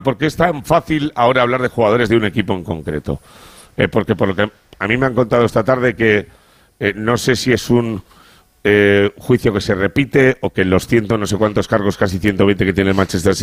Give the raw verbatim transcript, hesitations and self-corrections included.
¿Por qué es tan fácil ahora hablar de jugadores de un equipo en concreto? Eh, porque por lo que a mí me han contado esta tarde que eh, no sé si es un eh, juicio que se repite o que en los ciento no sé cuántos cargos, casi ciento veinte que tiene el Manchester City,